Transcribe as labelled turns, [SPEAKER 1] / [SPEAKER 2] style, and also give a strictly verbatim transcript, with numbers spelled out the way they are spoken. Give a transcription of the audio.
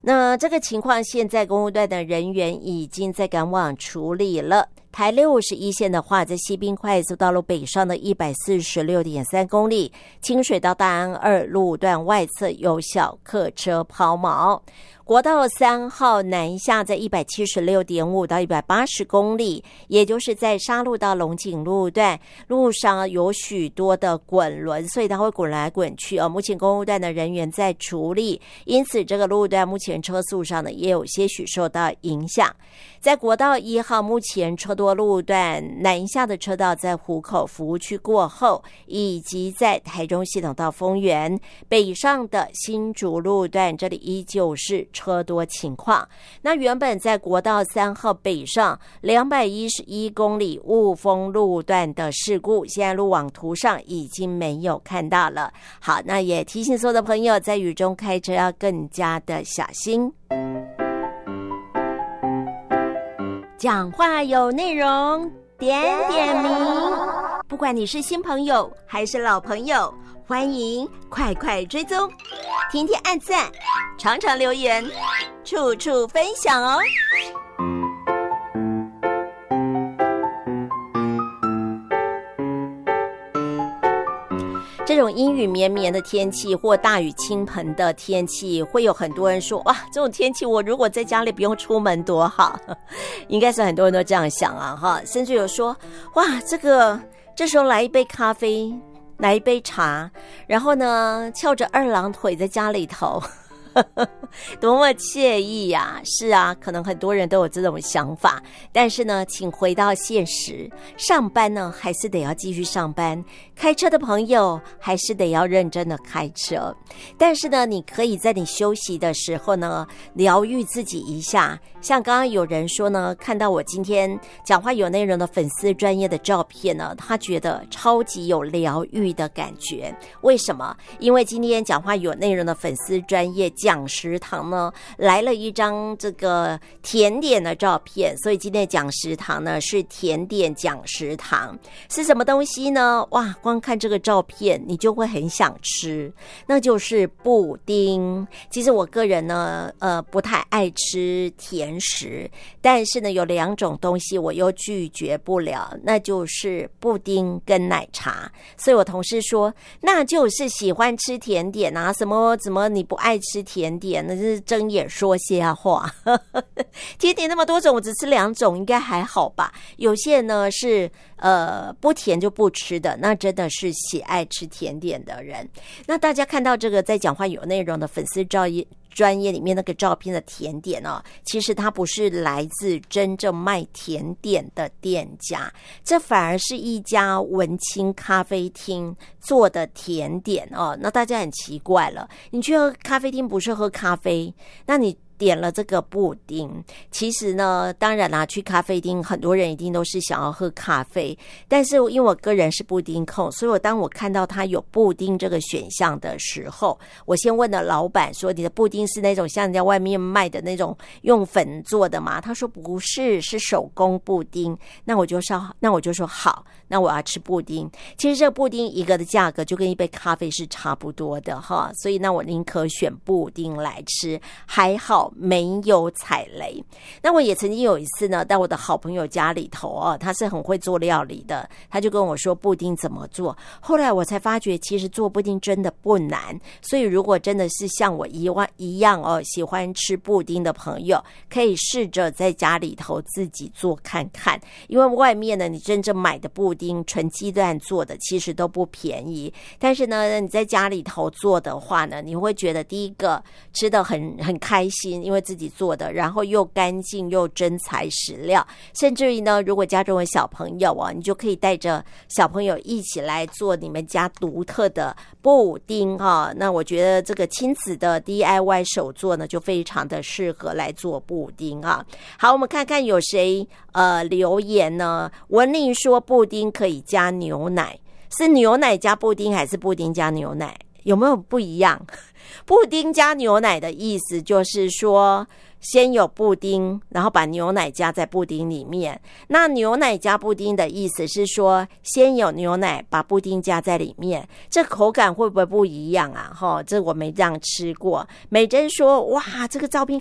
[SPEAKER 1] 那这个情况现在公路段的人员已经在赶往处理了。台六十一线的话，在西滨快速道路北上的 一百四十六点三 公里，清水到大安二路段外侧有小客车抛锚。国道三号南下在 一百七十六点五 到一百八十公里，也就是在沙鹿到龙井路段，路上有许多的滚轮，所以它会滚来滚去哦。目前公路段的人员在处理，因此这个路段目前车速上呢也有些许受到影响。在国道一号目前车多路段南下的车道在湖口服务区过后，以及在台中系统到丰原北上的新竹路段，这里依旧是车多情况。那原本在国道三号北上两百一十一公里雾峰路段的事故，现在路网图上已经没有看到了。好，那也提醒所有的朋友在雨中开车要更加的小心。讲话有内容，点点名。不管你是新朋友还是老朋友，欢迎快快追踪，天天按赞，常常留言，处处分享哦。这种阴雨绵绵的天气或大雨倾盆的天气，会有很多人说，哇，这种天气我如果在家里不用出门多好。应该是很多人都这样想啊，哈，甚至有说，哇，这个这时候来一杯咖啡，来一杯茶，然后呢翘着二郎腿在家里头多么惬意呀、啊！是啊，可能很多人都有这种想法，但是呢，请回到现实，上班呢还是得要继续上班，开车的朋友还是得要认真的开车。但是呢，你可以在你休息的时候呢，疗愈自己一下。像刚刚有人说呢，看到我今天讲话有内容的粉丝专业的照片呢，他觉得超级有疗愈的感觉。为什么？因为今天讲话有内容的粉丝专业讲食堂呢来了一张这个甜点的照片，所以今天讲食堂呢是甜点讲食堂。是什么东西呢？哇，光看这个照片你就会很想吃，那就是布丁。其实我个人呢呃不太爱吃甜食，但是呢有两种东西我又拒绝不了，那就是布丁跟奶茶。所以我同事说，那就是喜欢吃甜点啊，什么怎么你不爱吃甜点，那是睁眼说瞎话。甜点那么多种，我只吃两种应该还好吧。有些人呢是呃不甜就不吃的，那真的是喜爱吃甜点的人。那大家看到这个在讲话有内容的粉丝照专业里面那个照片的甜点哦，其实它不是来自真正卖甜点的店家，这反而是一家文青咖啡厅做的甜点哦。那大家很奇怪了，你去喝咖啡厅不是喝咖啡，那你点了这个布丁，其实呢当然啦，去咖啡厅很多人一定都是想要喝咖啡，但是因为我个人是布丁控，所以我当我看到他有布丁这个选项的时候，我先问了老板说，你的布丁是那种像人家外面卖的那种用粉做的吗？他说不是，是手工布丁。那我就说那我就说好，那我要吃布丁。其实这个布丁一个的价格就跟一杯咖啡是差不多的哈，所以那我宁可选布丁来吃，还好没有踩雷。那我也曾经有一次呢，到我的好朋友家里头哦，他是很会做料理的，他就跟我说布丁怎么做。后来我才发觉，其实做布丁真的不难。所以如果真的是像我一样一样哦，喜欢吃布丁的朋友，可以试着在家里头自己做看看。因为外面呢，你真正买的布丁纯鸡蛋做的，其实都不便宜。但是呢，你在家里头做的话呢，你会觉得第一个吃得很很开心。因为自己做的，然后又干净又真材实料，甚至于呢，如果家中有小朋友啊，你就可以带着小朋友一起来做你们家独特的布丁啊。那我觉得这个亲子的 D I Y 手作呢，就非常的适合来做布丁啊。好，我们看看有谁呃留言呢？文令说布丁可以加牛奶，是牛奶加布丁还是布丁加牛奶？ 有没有不一样？布丁加牛奶的意思就是说，先有布丁，然后把牛奶加在布丁里面。那牛奶加布丁的意思是说，先有牛奶，把布丁加在里面。这口感会不会不一样啊？哈，这我没这样吃过。美珍说，哇，这个照片